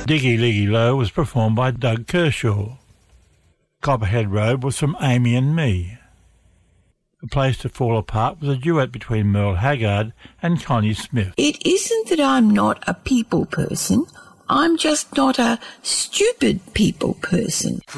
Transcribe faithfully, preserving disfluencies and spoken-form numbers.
Diggy Liggy Low was performed by Doug Kershaw. Copperhead Road was from Amy and Me. A Place to Fall Apart was a duet between Merle Haggard and Connie Smith. It isn't that I'm not a people person. I'm just not a stupid people person.